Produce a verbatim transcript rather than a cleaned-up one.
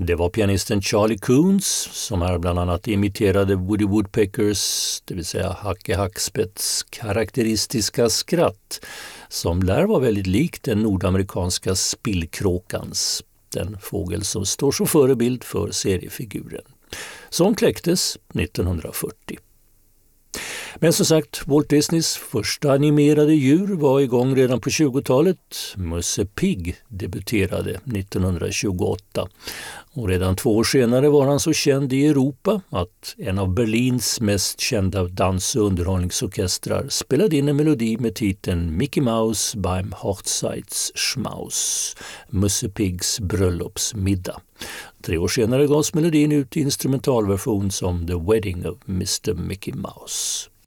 Det var pianisten Charlie Coons som här bland annat imiterade Woody Woodpeckers, det vill säga Hacke Hackspetts karaktäristiska skratt, som lär vara väldigt likt den nordamerikanska spillkråkans, den fågel som står som förebild för seriefiguren, som kläcktes nittonhundrafyrtio. Men som sagt, Walt Disneys första animerade djur var igång redan på tjugotalet. Musse Pigg debuterade nittonhundratjugoåtta. Och redan två år senare var han så känd i Europa att en av Berlins mest kända dans- och underhållningsorkestrar spelade in en melodi med titeln Mickey Mouse beim Hochzeitsschmaus, Musse Piggs bröllopsmiddag. Tre år senare gavs melodin ut i instrumentalversion som The Wedding of mister Mickey Mouse.